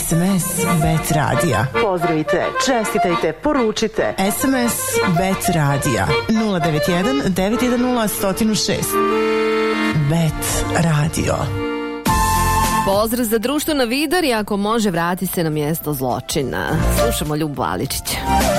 SMS Bet Radija. Pozdravite, čestitajte, poručite. SMS Bet Radija 091 910 106. Bet Radio. Pozdrav za društvo na Vidar i ako može vrati se na mjesto zločina. Slušamo Ljubu Aličića.